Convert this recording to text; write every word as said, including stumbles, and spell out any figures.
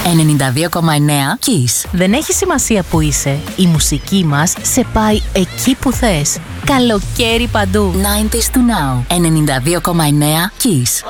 ενενήντα δύο κόμμα εννέα Kiss. Δεν έχει σημασία που είσαι. Η μουσική μας σε πάει εκεί που θες. Καλοκαίρι παντού. ενενήντα to now. ενενήντα δύο κόμμα εννέα Kiss.